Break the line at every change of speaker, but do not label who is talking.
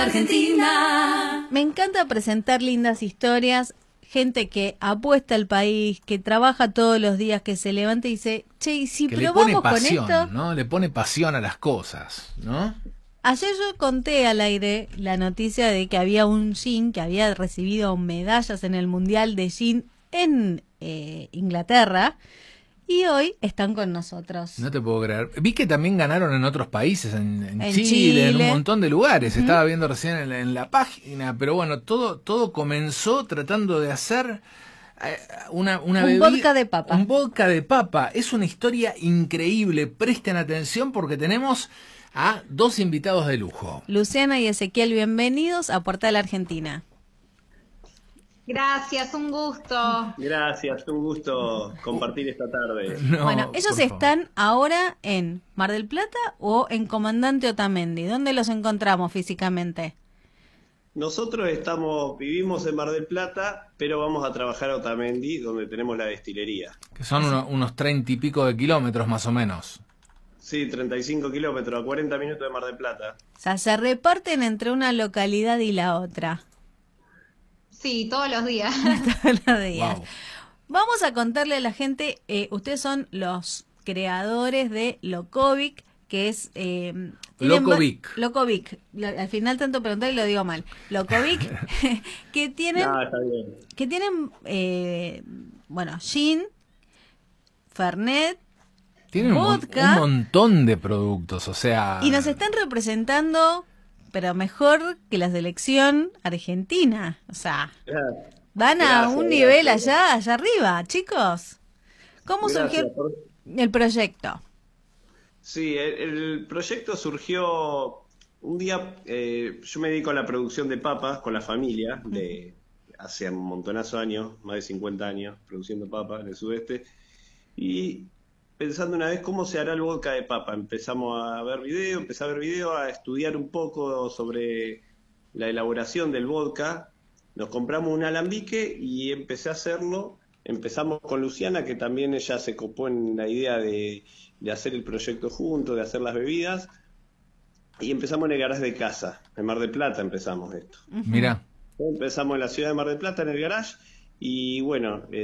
Argentina.
Me encanta presentar lindas historias, gente que apuesta al país, que trabaja todos los días, que se levanta y dice, che, ¿y si
Que le
probamos
pone pasión,
con esto?
¿no? Le pone pasión a las cosas, ¿no?
Ayer yo conté al aire la noticia de que había un gin que había recibido medallas en el Mundial de Gin en Inglaterra y hoy están con nosotros.
No te puedo creer. Vi que también ganaron en otros países, en
En
Chile, en un
Chile.
montón de lugares. Estaba viendo recién en la página, pero bueno, todo comenzó tratando de hacer una
Un
bebida,
vodka de papa.
Un vodka de papa. Es una historia increíble. Presten atención porque tenemos a dos invitados de lujo.
Luciana y Ezequiel, bienvenidos a Portal Argentina.
Gracias, un gusto.
Gracias, un gusto compartir esta tarde.
No,
Bueno, ellos
por favor.
están ahora en Mar del Plata o en Comandante Otamendi. ¿Dónde los encontramos físicamente?
Nosotros vivimos en Mar del Plata, pero vamos a trabajar a Otamendi, donde tenemos la destilería.
Que son unos 30 y pico de kilómetros más o menos.
Sí, 35 kilómetros, a 40 minutos de Mar del Plata.
O sea, se reparten entre una localidad y la otra.
Sí, todos los días.
Todos los días.
Wow.
Vamos a contarle a la gente, ustedes son los creadores de Locovic, que es...
Locovic.
Locovic. Al final tanto preguntar y lo digo mal. Locovic, que tienen...
No, está bien.
Que tienen, bueno, gin, fernet,
Tienen
vodka,
un montón de productos, o sea...
y nos están representando, pero mejor que la selección argentina. O sea, van a
Gracias,
un nivel
gracias.
allá arriba, chicos. ¿Cómo surgió
Gracias por-
el proyecto?
Sí, el proyecto surgió un día. Yo me dedico a la producción de papas con la familia, de hace un montonazo de años, más de 50 años, produciendo papas en el sudeste. Y pensando una vez cómo se hará el vodka de papa, empecé a ver video, a estudiar un poco sobre la elaboración del vodka. Nos compramos un alambique y empecé a hacerlo. Empezamos con Luciana, que también ella se copó en la idea de hacer el proyecto juntos, de hacer las bebidas. Y empezamos en el garage de casa, en Mar del Plata empezamos esto.
Mira.
Empezamos en la ciudad de Mar del Plata, en el garage. Y bueno,